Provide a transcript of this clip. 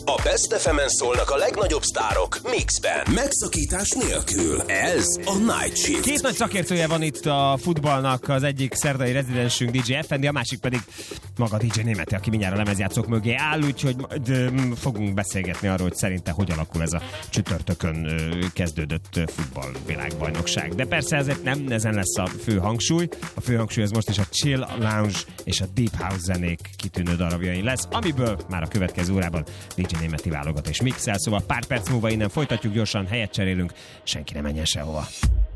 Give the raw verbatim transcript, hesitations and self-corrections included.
A Best ef emen szólnak a legnagyobb sztárok mixben. Megszakítás nélkül. Ez a Night Shift. Két nagy szakértője van itt a futballnak, az egyik szerdai rezidensünk dé dzsé Effendi, a másik pedig maga dé dzsé Németi, aki mindjárt a lemezjátszók mögé áll, úgyhogy majd ö, fogunk beszélgetni arról, hogy szerinte hogy alakul ez a csütörtökön ö, kezdődött futballvilágbajnokság. De persze ezért nem ezen lesz a fő hangsúly. A fő hangsúly az most is a chill, lounge és a deep house zenék kitűnő darabjain lesz, amiből már a következő órában dé dzsé Németi válogat és mixel, szóval pár perc múlva innen folytatjuk, gyorsan helyet cserélünk, senki ne menjen sehova.